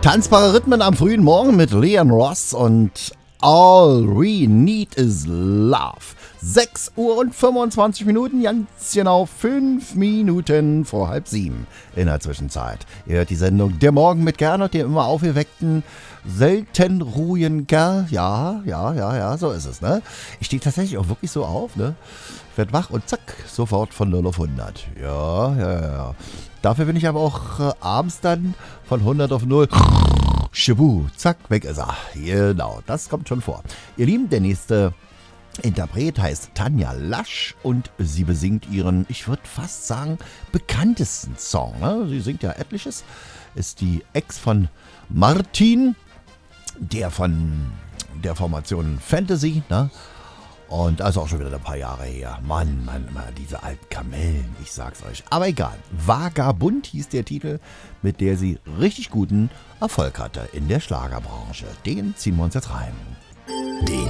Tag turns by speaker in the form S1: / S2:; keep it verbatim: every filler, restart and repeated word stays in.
S1: Tanzbare Rhythmen am frühen Morgen mit Leon Ross und All We Need Is Love. sechs Uhr und fünfundzwanzig Minuten, ganz genau fünf Minuten vor halb sieben in der Zwischenzeit. Ihr hört die Sendung Der Morgen mit Gernot, dem immer aufgeweckten, selten ruhigen Kerl. Ja, ja, ja, ja, so ist es, ne? Ich stehe tatsächlich auch wirklich so auf, ne? Werd wach und zack, sofort von null auf hundert. Ja, ja, ja. Dafür bin ich aber auch äh, abends dann von hundert auf null. Schibu, zack, weg ist er. Genau, das kommt schon vor. Ihr Lieben, der nächste Interpret heißt Tanja Lasch und sie besingt ihren, ich würde fast sagen, bekanntesten Song. Ne? Sie singt ja etliches, ist die Ex von Martin, der von der Formation Fantasy, ne? Und also auch schon wieder ein paar Jahre her. Mann, Mann, Mann, diese alten Kamellen, ich sag's euch. Aber egal, Vagabund hieß der Titel, mit der sie richtig guten Erfolg hatte in der Schlagerbranche. Den ziehen wir uns jetzt rein.
S2: Den